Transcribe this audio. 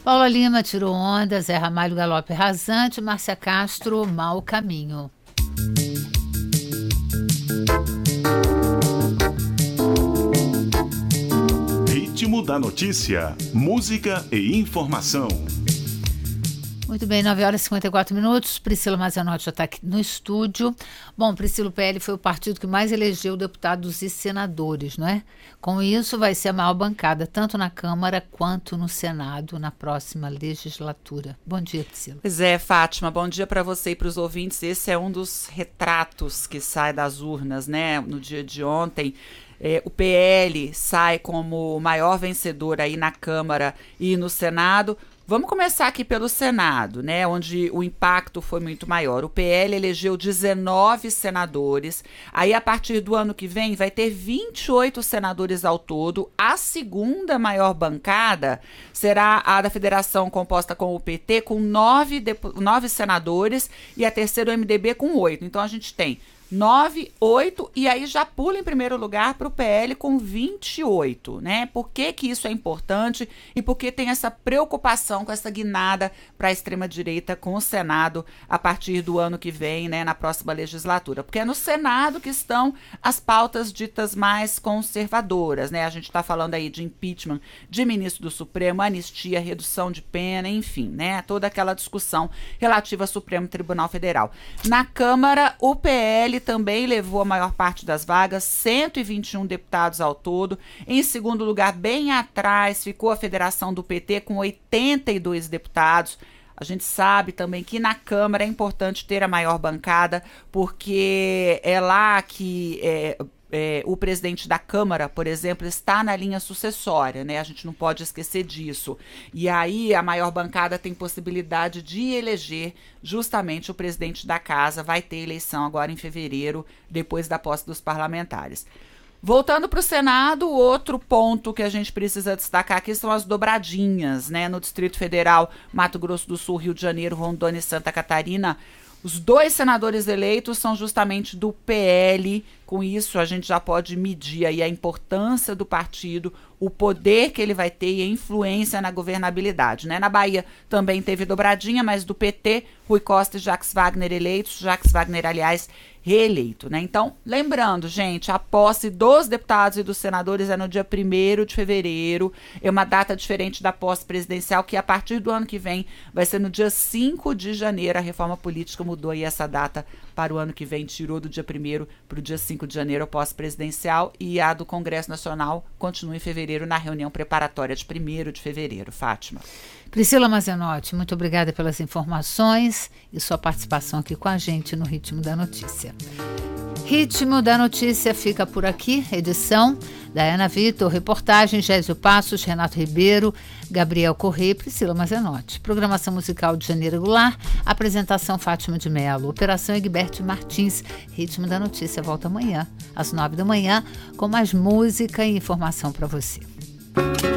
Paula Lima tirou onda, Zé Ramalho galope rasante, Márcia Castro mau caminho. Ritmo da notícia, música e informação. Muito bem, 9h54. Priscila Mazenotti já está aqui no estúdio. Bom, Priscila, o PL foi o partido que mais elegeu deputados e senadores, não é? Com isso, vai ser a maior bancada, tanto na Câmara quanto no Senado, na próxima legislatura. Bom dia, Priscila. Pois é, Fátima, bom dia para você e para os ouvintes. Esse é um dos retratos que sai das urnas, né? No dia de ontem, o PL sai como o maior vencedor aí na Câmara e no Senado. Vamos começar aqui pelo Senado, né, onde o impacto foi muito maior. O PL elegeu 19 senadores, aí a partir do ano que vem vai ter 28 senadores ao todo. A segunda maior bancada será a da federação composta com o PT, com 9 senadores, e a terceira o MDB com 8. Então a gente tem 9, 8, e aí já pula em primeiro lugar para o PL com 28, né? Por que que isso é importante e por que tem essa preocupação com essa guinada para a extrema-direita com o Senado a partir do ano que vem, né, na próxima legislatura? Porque é no Senado que estão as pautas ditas mais conservadoras, né? A gente está falando aí de impeachment de ministro do Supremo, anistia, redução de pena, enfim, né? Toda aquela discussão relativa ao Supremo Tribunal Federal. Na Câmara, o PL também levou a maior parte das vagas, 121 deputados ao todo. Em segundo lugar, bem atrás, ficou a federação do PT com 82 deputados. A gente sabe também que na Câmara é importante ter a maior bancada, porque é lá que o presidente da Câmara, por exemplo, está na linha sucessória, né? A gente não pode esquecer disso. E aí a maior bancada tem possibilidade de eleger justamente o presidente da casa. Vai ter eleição agora em fevereiro, depois da posse dos parlamentares. Voltando para o Senado, outro ponto que a gente precisa destacar aqui são as dobradinhas, né? No Distrito Federal, Mato Grosso do Sul, Rio de Janeiro, Rondônia e Santa Catarina, os 2 senadores eleitos são justamente do PL. Com isso, a gente já pode medir aí a importância do partido, o poder que ele vai ter e a influência na governabilidade, né? Na Bahia também teve dobradinha, mas do PT, Rui Costa e Jacques Wagner eleitos. Jacques Wagner, aliás, reeleito, né? Então, lembrando, gente, a posse dos deputados e dos senadores é no dia 1º de fevereiro. É uma data diferente da posse presidencial, que a partir do ano que vem vai ser no dia 5 de janeiro. A reforma política mudou aí essa data para o ano que vem, tirou do dia 1º para o dia 5 de janeiro a posse presidencial, e a do Congresso Nacional continua em fevereiro, na reunião preparatória de 1º de fevereiro. Fátima. Priscila Mazenotti, muito obrigada pelas informações e sua participação aqui com a gente no Ritmo da Notícia. Ritmo da Notícia fica por aqui, edição Dayana Vitor, reportagem Gésio Passos, Renato Ribeiro, Gabriel Corrêa e Priscila Mazenotti. Programação musical de Janeiro Goulart, apresentação Fátima de Mello, operação Egberto Martins. Ritmo da Notícia volta amanhã, às 9 da manhã, com mais música e informação para você.